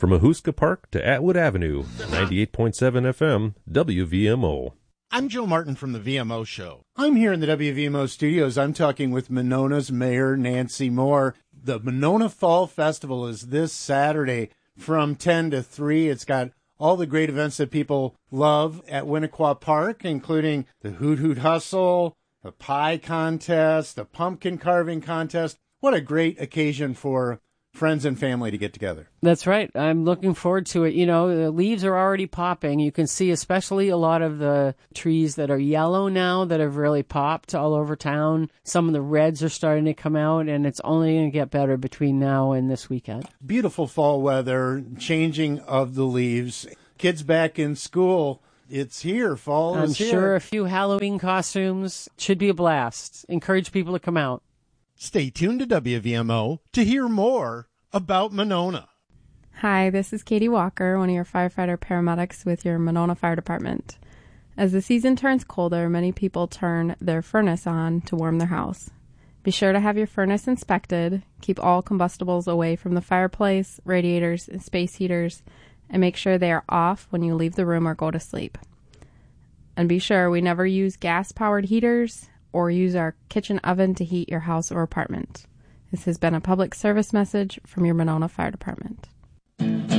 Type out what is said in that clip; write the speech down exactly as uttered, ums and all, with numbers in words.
From Ahuska Park to Atwood Avenue, ninety-eight point seven F M, W V M O. I'm Joe Martin from the V M O Show. I'm here in the W V M O studios. I'm talking with Monona's Mayor Nancy Moore. The Monona Fall Festival is this Saturday from ten to three. It's got all the great events that people love at Winnequa Park, including the Hoot Hoot Hustle, the pie contest, the pumpkin carving contest. What a great occasion for friends and family to get together. That's right. I'm looking forward to it. You know, the leaves are already popping. You can see especially a lot of the trees that are yellow now that have really popped all over town. Some of the reds are starting to come out, and it's only going to get better between now and this weekend. Beautiful fall weather, changing of the leaves. Kids back in school. It's here. Fall I'm is here. I'm sure a few Halloween costumes should be a blast. Encourage people to come out. Stay tuned to W V M O to hear more about Monona. Hi, this is Katie Walker, one of your firefighter paramedics with your Monona Fire Department. As the season turns colder, many people turn their furnace on to warm their house. Be sure to have your furnace inspected, keep all combustibles away from the fireplace, radiators, and space heaters, and make sure they are off when you leave the room or go to sleep. And be sure we never use gas-powered heaters or use our kitchen oven to heat your house or apartment. This has been a public service message from your Monona Fire Department.